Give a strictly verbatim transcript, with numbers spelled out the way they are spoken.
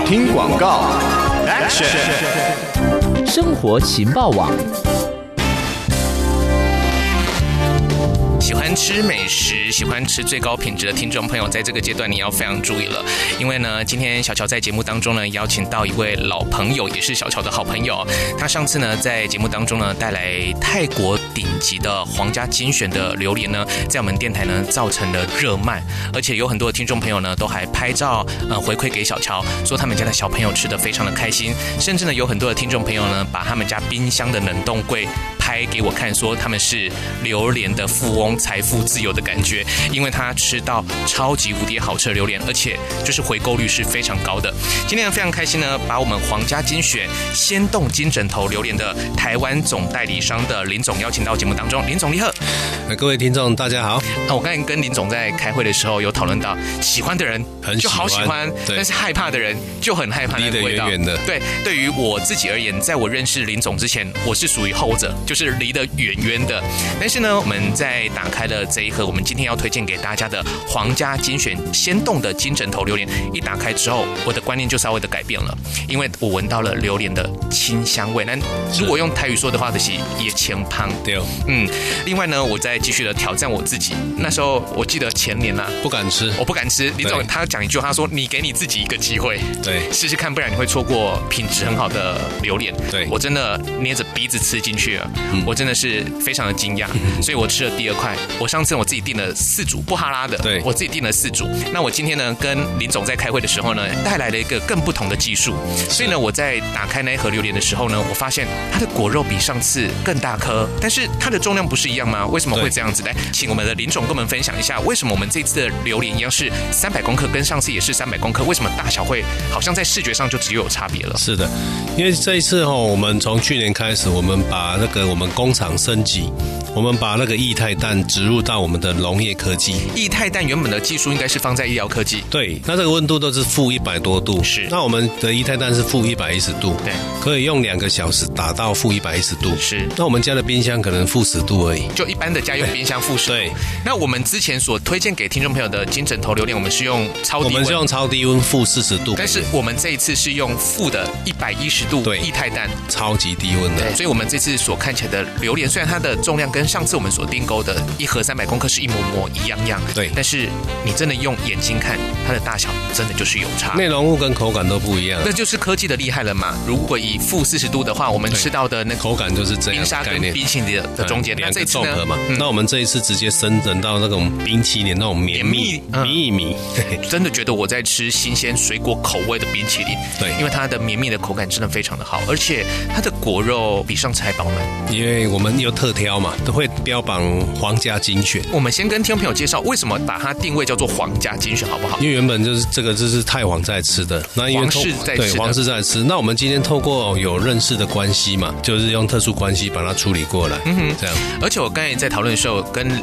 听广告 ，Action！ 生活情报网。 喜欢吃美食、喜欢吃最高品质的听众朋友，在这个阶段你要非常注意了，因为呢，今天小乔在节目当中呢，邀请到一位老朋友，也是小乔的好朋友。他上次呢，在节目当中呢，带来泰国顶级的皇家精选的榴莲呢，在我们电台呢，造成了热卖，而且有很多的听众朋友呢，都还拍照呃回馈给小乔，说他们家的小朋友吃得非常的开心，甚至呢，有很多的听众朋友呢，把他们家冰箱的冷冻柜拍给我看，说他们是榴莲的富翁，财富自由的感觉，因为他吃到超级无敌好吃的榴莲，而且就是回购率是非常高的。今天非常开心呢，把我们皇家精选鲜冻金枕头榴莲的台湾总代理商的林总邀请到节目当中。林总你好。 各位听众大家好。 那我刚才跟林总在开会的时候有讨论到，喜欢的人就好喜欢，但是害怕的人就很害怕那个味道。 离得远远的。 对，对于我自己而言，在我认识林总之前，我是属于后者，就是离得远远的。但是呢，我们在打开了这一盒我们今天要推荐给大家的皇家精选鲜冻的金枕头榴莲，一打开之后，我的观念就稍微的改变了，因为我闻到了榴莲的清香味。那如果用台语说的话，就是也清香。 对， 嗯。另外呢，我再继续的挑战我自己。那时候我记得前年啊， 不敢吃， 我不敢吃。林总他讲一句，他说：“你给你自己一个机会， 对， 试试看，不然你会错过品质很好的榴莲。” 对， 我真的捏着鼻子吃进去了，嗯、我真的是非常的惊讶，嗯、所以我吃了第二块。我上次我自己订了四组不哈拉的， 对， 我自己订了四组。那我今天呢，跟林总在开会的时候呢，带来了一个更不同的技术。所以呢，我在打开那一盒榴莲的时候呢，我发现它的果肉比上次更大颗，但是它的重量不是一样吗？为什么会这样子？来，请我们的林总跟我们分享一下，为什么我们这次的榴莲一样是三百公克，跟上次也是三百公克，为什么大小会好像在视觉上就只有差别了？ 是的，因为这一次哈，我们从去年开始，我们把那个我们工厂升级，我们把那个液态氮植入到我们的农业科技。 液态氮原本的技术应该是放在医疗科技， 对，那这个温度都是负一百多度， 是。 那我们的液态氮是负一百一十度， 对， 可以用两个小时打到负一百一十度， 是。 那我们家的冰箱可能负十度而已， 就一般的家用冰箱负十度。 对。 那我们之前所推荐给听众朋友的金枕头榴莲，我们是用超低温， 我们是用超低温负四十度， 但是我们这一次是用负的一百一十度液态氮， 超级低温的。 对，所以我们这次所看起来的榴莲，虽然它的重量跟上次我们所订购的一盒三百公克是一模模一样样， 对， 但是你真的用眼睛看，它的大小真的就是有差， 内容物跟口感都不一样， 那就是科技的厉害了嘛。如果以负四十度的话，我们吃到的那口感就是这样， 冰沙跟冰淇淋的中间， 两个那这次呢？ 综合嘛。嗯、那我们这一次直接升等到那种冰淇淋那种绵密密密， 真的觉得我在吃新鲜水果口味的冰淇淋。 对， 因为它的绵密的口感真的非常的好，而且它的果肉比上次还饱满。 因为我们有特挑嘛，都会标榜皇家精选。 我们先跟听众朋友介绍为什么把它定位叫做皇家精选，好不好？ 因为原本就是这个就是太皇在吃的，那因为皇室在吃的， 对，皇室在吃。那我们今天透过有认识的关系嘛，就是用特殊关系把它处理过来，嗯哼，这样。 而且我刚才在讨论的时候跟